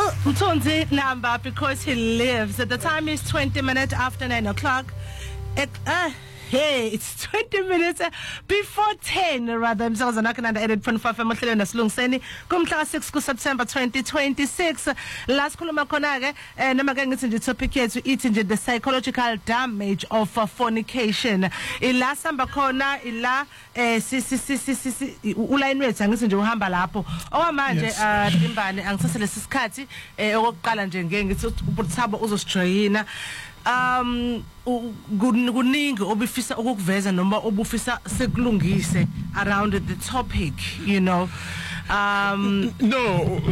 Mthunzi number because he lives. At the time is 20 minutes after 9 o'clock. Hey, it's 20 minutes before 10 rather. Msakazana kananda edit phone 5 emahlelo nasilungiseni kumhla 6 September 2026. Last khuluma khona ke nama ke ngithi nje topic yethu ithi nje the psychological damage of fornication. Ila samba khona ila uline wethu angithi nje uhamba lapho. Okwamanje Dimbane angisase lesisikhathi okokuqala nje ngeke ngithi ubuthabo uzosijoyina. Kuningi obufisa ukuveza noma obufisa sekulungise around the topic, you know. No,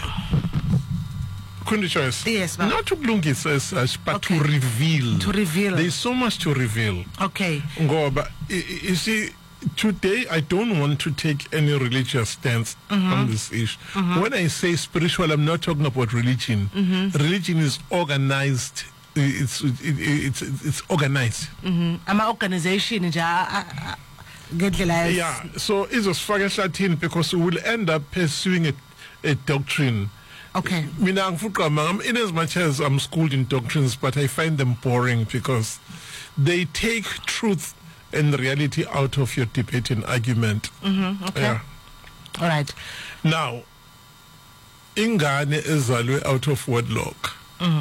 choice. Yes, not to ukulungisa as such, but okay. To reveal. To reveal. There's so much to reveal. Okay. Ngoba, you see, today I don't want to take any religious stance on this issue. When I say spiritual, I'm not talking about religion. Religion is organized. It's organized. Ama organization nje ngedlela. Yeah, so izosifaka ehlathini because we will end up pursuing a doctrine. Okay. Mina ngifuqama in as much as I'm schooled in doctrines, but I find them boring because they take truth and reality out of your debate and argument. Okay. Yeah. All right. Now, ingane ezalwe out of wedlock.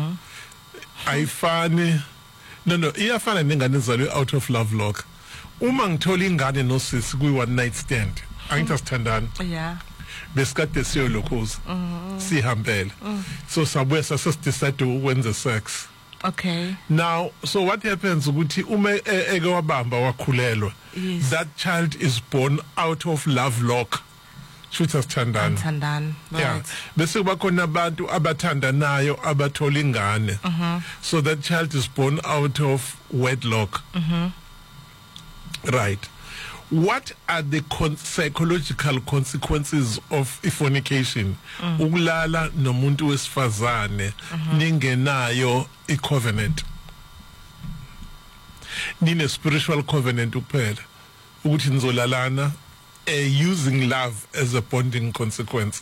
Ayifani iyafana nengane ezalwe out of lovelock. Uma ngithola ingane nosisi kuyi one night stand angithi sithandana. Yeah. Besikade siyolokhuza sihambela. So sabuye sasidecide ukwenza sex. Okay. Now, so what happens ukuthi uma eke wabamba wakhulelwa, that child is born out of lovelock. Shutha sithandana. Yeah. Bese kuba khona abantu abathandanayo abathola ingane. So that child is born out of wedlock. Right. What are the psychological consequences of fornication? Ukulala nomuntu wesifazane ningenayo i-covenant. Nine spiritual covenant kuphela. Ukuthi nizolalana using love as a bonding consequence.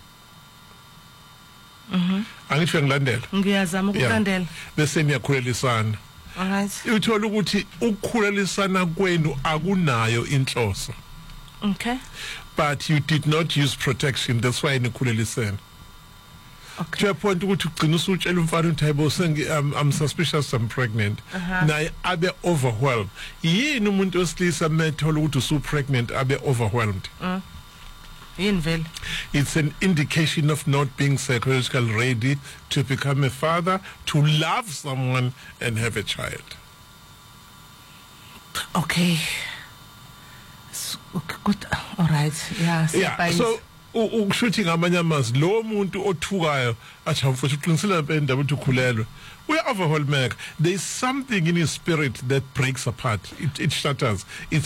Angisho ngilandela. Ngiyazama ukulandela. Bese niyakhulelisana. All right. Uthola ukuthi ukukhulelisana kwenu akunayo inhloso. Okay. But you did not use protection, that's why nikhulelisana. Okay. To a point ukuthi ugcina usutshela umfana ukuthi hayibo I'm suspicious I'm pregnant. Naye abe overwhelmed. Yini umuntu wesilisa methola ukuthi usu pregnant abe overwhelmed? It's an indication of not being psychologically ready to become a father, to love someone and have a child. Okay. Good. All right. Yeah. Yeah. So ukushuthi ngamanye amazwi lo muntu othukayo acha mfuthu uqinisile indaba ukuthi ukhulelwe we overwhelmed. There's something in his spirit that breaks apart. It shatters. It's